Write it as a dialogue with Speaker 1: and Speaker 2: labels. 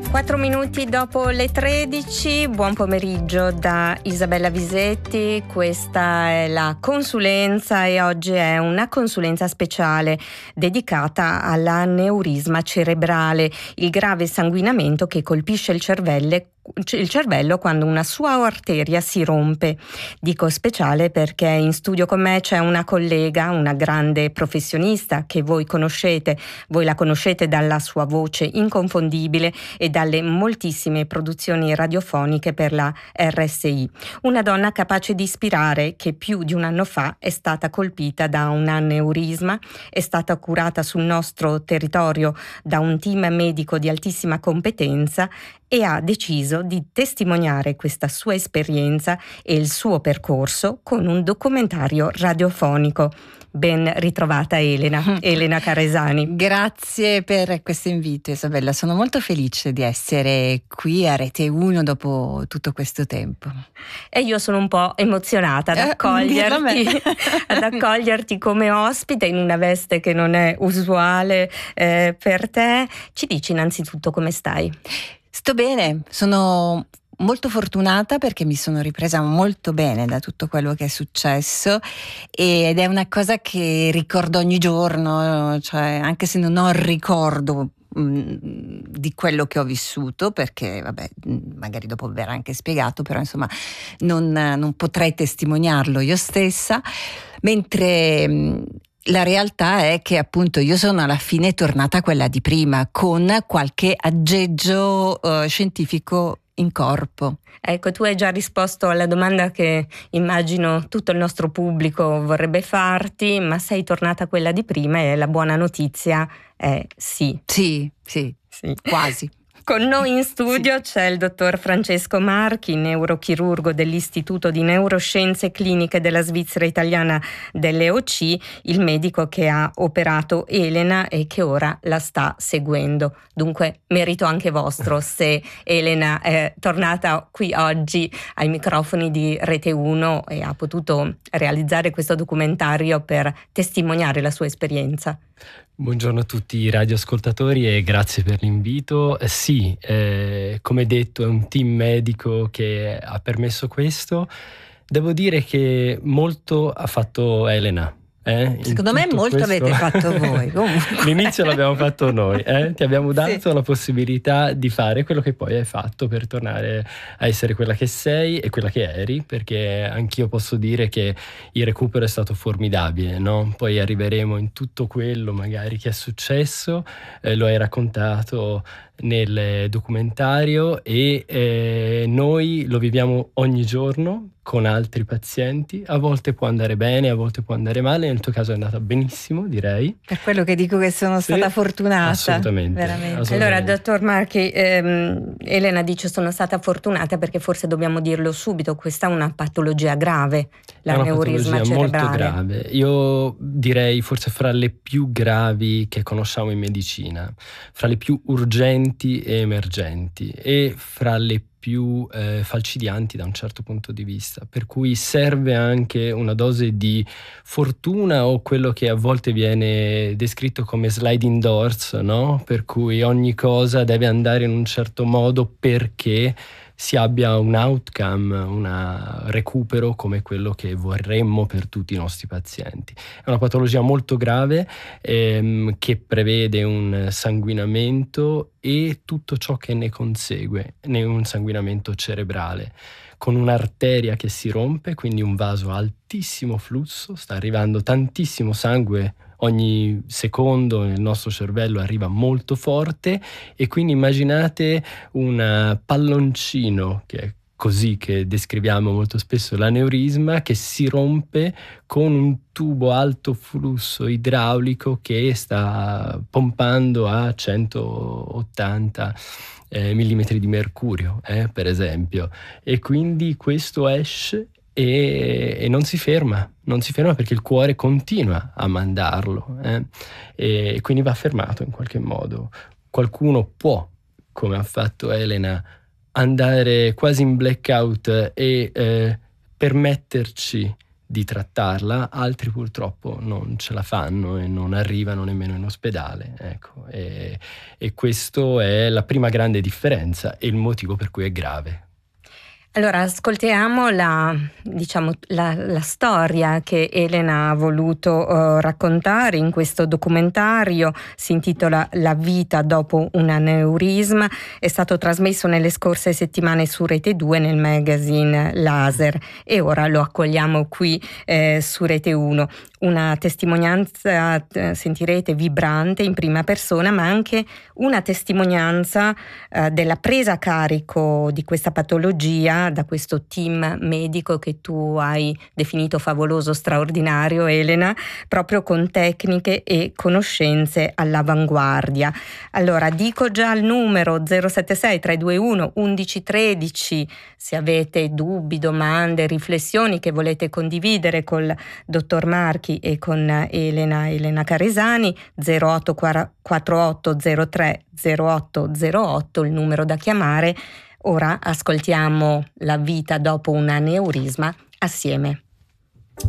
Speaker 1: 4 minuti dopo le 13, buon pomeriggio da Isabella Visetti. Questa è la consulenza e oggi è una consulenza speciale dedicata all'aneurisma cerebrale, il grave sanguinamento che colpisce il cervello quando una sua arteria si rompe. Dico speciale perché in studio con me c'è una collega, una grande professionista che voi la conoscete dalla sua voce inconfondibile e dalle moltissime produzioni radiofoniche per la RSI. Una donna capace di ispirare, che più di un anno fa è stata colpita da un aneurisma, è stata curata sul nostro territorio da un team medico di altissima competenza e ha deciso di testimoniare questa sua esperienza e il suo percorso con un documentario radiofonico. Ben ritrovata Elena Caresani.
Speaker 2: Grazie per questo invito, Isabella. Sono molto felice di essere qui a Rete 1 dopo tutto questo tempo.
Speaker 1: E io sono un po' emozionata ad accoglierti come ospite in una veste che non è usuale per te. Ci dici innanzitutto come stai?
Speaker 2: Sto bene, sono molto fortunata perché mi sono ripresa molto bene da tutto quello che è successo ed è una cosa che ricordo ogni giorno, cioè anche se non ho il ricordo di quello che ho vissuto, perché vabbè, magari dopo verrà anche spiegato, però insomma non potrei testimoniarlo io stessa, mentre la realtà è che appunto io sono alla fine tornata quella di prima, con qualche aggeggio scientifico in corpo.
Speaker 1: Ecco, tu hai già risposto alla domanda che immagino tutto il nostro pubblico vorrebbe farti, ma sei tornata quella di prima e la buona notizia è sì.
Speaker 2: Sì, quasi.
Speaker 1: Con noi in studio c'è il dottor Francesco Marchi, neurochirurgo dell'Istituto di Neuroscienze Cliniche della Svizzera Italiana dell'EOC, il medico che ha operato Elena e che ora la sta seguendo. Dunque merito anche vostro se Elena è tornata qui oggi ai microfoni di Rete 1 e ha potuto realizzare questo documentario per testimoniare la sua esperienza.
Speaker 3: Buongiorno a tutti i radioascoltatori e grazie per l'invito. Sì, come detto è un team medico che ha permesso questo. Devo dire che molto ha fatto Elena.
Speaker 2: Secondo me molto questo avete fatto voi.
Speaker 3: L'inizio l'abbiamo fatto noi, ti abbiamo dato la possibilità di fare quello che poi hai fatto per tornare a essere quella che sei e quella che eri, perché anch'io posso dire che il recupero è stato formidabile, no? Poi arriveremo in tutto quello magari che è successo, lo hai raccontato nel documentario e noi lo viviamo ogni giorno con altri pazienti. A volte può andare bene, a volte può andare male, nel tuo caso è andata benissimo, direi.
Speaker 2: Per quello che dico che sono stata fortunata.
Speaker 3: Assolutamente.
Speaker 2: Veramente.
Speaker 1: Allora, dottor Marchi, Elena dice sono stata fortunata perché forse dobbiamo dirlo subito, questa è una patologia grave, l'aneurisma cerebrale.
Speaker 3: Molto grave. Io direi forse fra le più gravi che conosciamo in medicina, fra le più urgenti e emergenti e fra le più falcidianti da un certo punto di vista, per cui serve anche una dose di fortuna o quello che a volte viene descritto come sliding doors, no? Per cui ogni cosa deve andare in un certo modo perché si abbia un outcome, un recupero come quello che vorremmo per tutti i nostri pazienti. È una patologia molto grave che prevede un sanguinamento e tutto ciò che ne consegue, un sanguinamento cerebrale, con un'arteria che si rompe, quindi un vaso a altissimo flusso, sta arrivando tantissimo sangue ogni secondo nel nostro cervello, arriva molto forte e quindi immaginate un palloncino che è così che descriviamo molto spesso l'aneurisma, che si rompe con un tubo alto flusso idraulico che sta pompando a 180 millimetri di mercurio, per esempio, e quindi questo esce e non si ferma perché il cuore continua a mandarlo, e quindi va fermato in qualche modo. Qualcuno può, come ha fatto Elena, andare quasi in blackout e permetterci di trattarla, altri purtroppo non ce la fanno e non arrivano nemmeno in ospedale, ecco. E questo è la prima grande differenza e il motivo per cui è grave.
Speaker 1: Allora, ascoltiamo la storia che Elena ha voluto raccontare in questo documentario. Si intitola La vita dopo un aneurisma. È stato trasmesso nelle scorse settimane su Rete 2 nel magazine Laser e ora lo accogliamo qui su Rete 1. Una testimonianza, sentirete, vibrante in prima persona, ma anche una testimonianza della presa a carico di questa patologia da questo team medico che tu hai definito favoloso, straordinario, Elena, proprio con tecniche e conoscenze all'avanguardia. Allora, dico già il numero 076 321 1113 se avete dubbi, domande, riflessioni che volete condividere col dottor Marchi e con Elena Caresani. 084803 0808 il numero da chiamare. Ora ascoltiamo La vita dopo un aneurisma assieme.